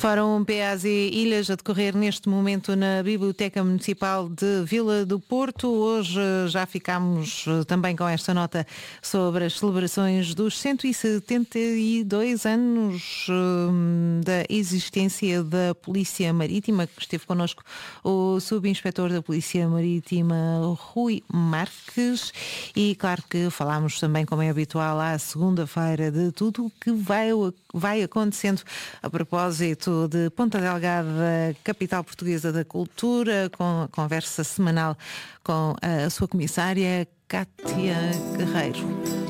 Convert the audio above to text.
Fórum PAs e Ilhas a decorrer neste momento na Biblioteca Municipal de Vila do Porto. Hoje já ficámos também com esta nota sobre as celebrações dos 172 anos da existência da Polícia Marítima. Esteve connosco o subinspetor da Polícia Marítima, Rui Marques, e claro que falámos também, como é habitual, à segunda-feira de tudo o que vai acontecendo a propósito de Ponta Delgada, capital portuguesa da cultura, com a conversa semanal com a sua comissária Cátia Guerreiro.